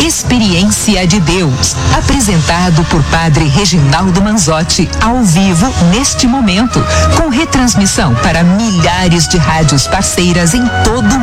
Experiência de Deus, apresentado por Padre Reginaldo Manzotti, ao vivo neste momento, com retransmissão para milhares de rádios parceiras em todo o